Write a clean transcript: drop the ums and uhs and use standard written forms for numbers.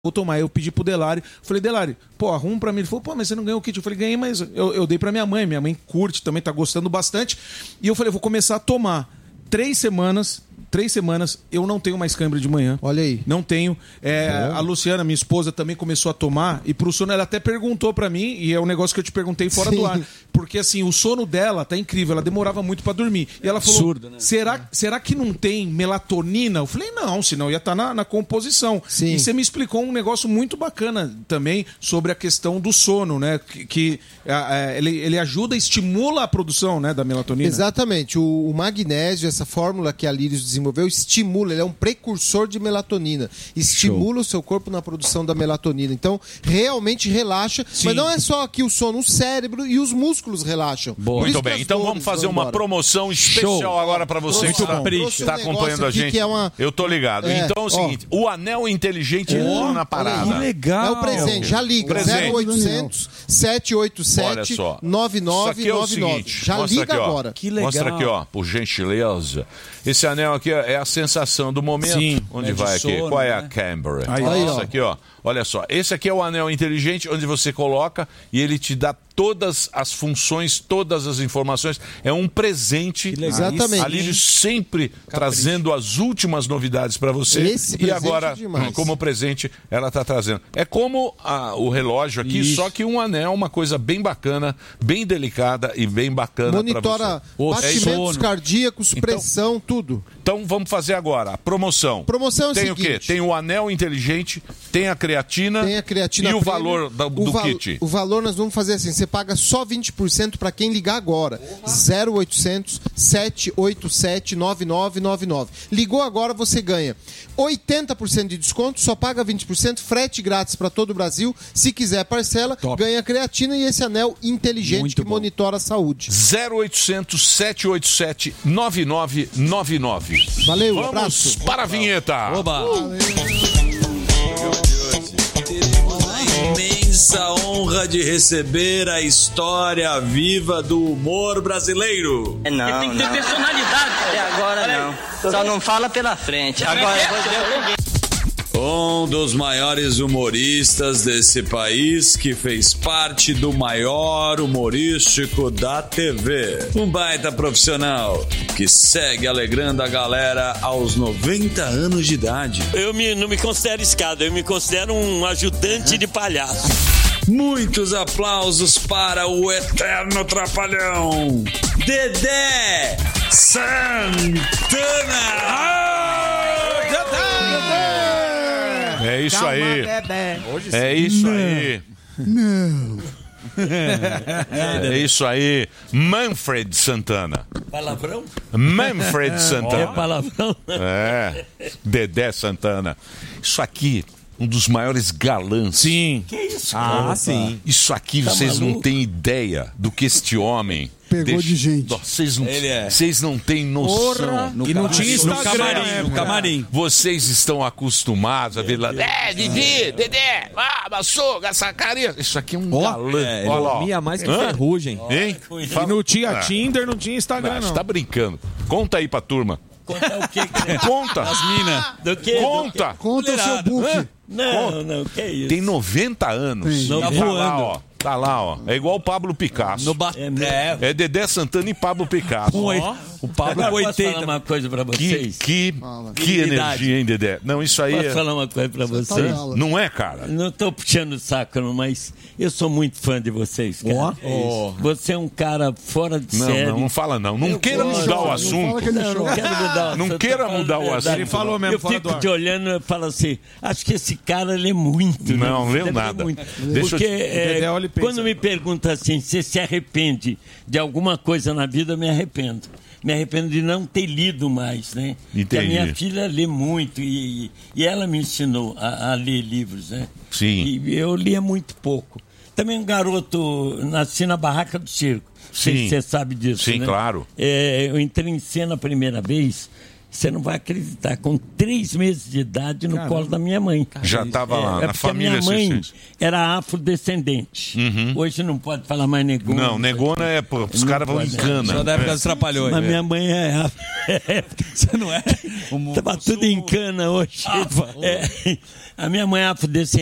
vou tomar. Eu pedi pro Delari, falei, Delari, pô, arruma pra mim. Ele falou, pô, mas você não ganhou o kit? Eu falei, ganhei, mas eu dei pra minha mãe curte, também tá gostando bastante. E eu falei, vou começar a tomar. 3 semanas, eu não tenho mais cãibra de manhã. Olha aí. Não tenho. A Luciana, minha esposa, também começou a tomar. E pro sono, ela até perguntou pra mim, e é um negócio que eu te perguntei fora do ar. Porque, assim, o sono dela tá incrível. Ela demorava muito pra dormir. E ela falou, absurdo, né? Será que não tem melatonina? Eu falei, não, senão ia estar na composição. Sim. E você me explicou um negócio muito bacana também sobre a questão do sono, né? Que ele ajuda, estimula a produção, né, da melatonina. Exatamente. O magnésio, essa fórmula que a Lírios desenvolveu, estimula, ele é um precursor de melatonina. Estimula o seu corpo na produção da melatonina. Então, realmente relaxa. Sim. Mas não é só aqui o sono, o cérebro e os músculos relaxam. Muito bem. Então vamos fazer uma promoção especial agora para você que está acompanhando a gente. Eu tô ligado. Então é o seguinte, o anel inteligente entrou na parada. Que legal. É o presente. Já liga. 0800 787 9999. Já liga agora. Que legal. Mostra aqui, ó, por gentileza. Esse anel aqui é a sensação do momento. Sim, onde vai aqui? sono, Qual é né? a Canberra? Aí, Isso aqui, ó. Olha só. Esse aqui é o anel inteligente onde você coloca e ele te dá todas as funções, todas as informações. É um presente. Exatamente. A Lírio sempre trazendo as últimas novidades para você. Esse E agora, demais. como presente, ela está trazendo. É como o relógio aqui, só que um anel, uma coisa bem bacana, bem delicada e bem bacana para você. Monitora batimentos cardíacos, pressão, tudo. Então vamos fazer agora a promoção. Promoção é o tem seguinte. o quê? Tem o anel inteligente, tem a creatina, Tem a creatina e o Premium. valor do kit. O valor nós vamos fazer assim, você paga só 20% para quem ligar agora. 0800 787 9999. Ligou agora, você ganha 80% de desconto, só paga 20%, frete grátis para todo o Brasil. Se quiser parcela, ganha creatina e esse anel inteligente Muito que bom. monitora a saúde. 0800 787 9999. Valeu, Vamos abraço. para a vinheta. Oba! Teremos a imensa honra de receber a história viva do humor brasileiro. Não, tem que ter personalidade. Até agora não. Só não fala pela frente. Agora eu vou ver. Um dos maiores humoristas desse país que fez parte do maior humorístico da TV. Um baita profissional que segue alegrando a galera aos 90 anos de idade. Eu não me considero escada, eu me considero um ajudante de palhaço. Muitos aplausos para o eterno trapalhão, Dedé Santana! É isso aí. É isso aí. Não. É isso aí. Manfred Santana. Palavrão? Manfred Santana. É palavrão? É. Dedé Santana. Isso aqui, um dos maiores galãs. Sim. Que isso? Sim. Isso aqui, vocês não têm ideia do que este homem... Pegou de gente. Vocês não têm noção. E não tinha Instagram. No camarim. Vocês estão acostumados a ver lá. Didi, Dedé, Massuga, essa carinha. Isso aqui é um galã. Olha lá. Comia mais que ferrugem. Hein? E não tinha Tinder, não tinha Instagram, Você não. tá brincando. Conta aí pra turma. Conta o quê? Conta. As minas. Do quê? Conta. Conta o seu book. Não, que isso? Tem 90 anos. Tem. Tá lá, ó. Tá lá, ó. É igual o Pablo Picasso. É Dedé Santana e Pablo Picasso. O Pablo Agora, posso falar uma coisa pra vocês? Que energia, hein, Dedé? Não, isso aí Posso falar uma coisa pra vocês? Não é, cara? Não tô puxando o saco, não, mas eu sou muito fã de vocês, cara. Você é um cara fora de série. Não fala não. Não queira mudar o assunto. Não quero mudar o assunto. Não queira mudar o assunto. Ele falou mesmo, Eu fora fico do ar. te olhando e falo assim, acho que esse cara lê muito. Não, né? leu Deve ler nada. muito. Deixa eu Porque Dedé olha e pensa. quando me pergunta assim, você se arrepende de alguma coisa na vida, eu me arrependo. Me arrependo de não ter lido mais, né? Entendi. Porque a minha filha lê muito e ela me ensinou a ler livros, né? Sim. E eu lia muito pouco. Também um garoto, nasci na barraca do circo. Sim. Você sabe disso, Sim, né? claro. Eu entrei em cena a primeira vez Você não vai acreditar, com 3 meses de idade no colo da minha mãe. Já estava lá, na família. A minha mãe era afrodescendente. Hoje não pode falar mais negona. Não, negona é, os caras vão em cana. Só da época dos Trapalhões. Mas minha mãe é... Você não é? Tava tudo em cana hoje. A minha mãe é afrodescendente.